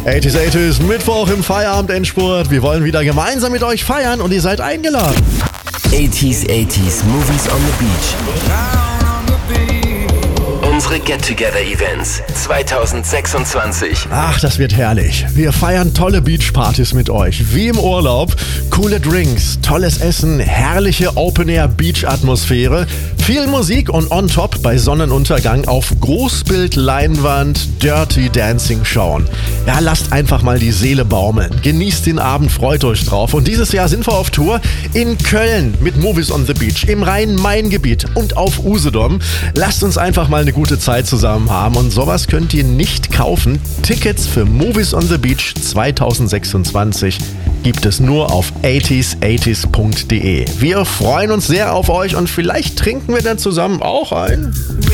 80s, Mittwoch im Feierabend-Endspurt. Wir wollen wieder gemeinsam mit euch feiern und ihr seid eingeladen. 80s, Movies on the Beach. Unsere Get-Together-Events 2026. Ach, das wird herrlich. Wir feiern tolle Beachpartys mit euch, wie im Urlaub. Coole Drinks, tolles Essen, herrliche Open-Air-Beach-Atmosphäre, viel Musik und on top bei Sonnenuntergang auf Großbildleinwand Dirty Dancing schauen. Ja, lasst einfach mal die Seele baumeln. Genießt den Abend, freut euch drauf. Und dieses Jahr sind wir auf Tour in Köln mit Movies on the Beach, im Rhein-Main-Gebiet und auf Usedom. Lasst uns einfach mal eine gute Zeit zusammen haben und sowas könnt ihr nicht kaufen. Tickets für Movies on the Beach 2026 gibt es nur auf 80s80s.de. Wir freuen uns sehr auf euch und vielleicht trinken wir dann zusammen auch ein.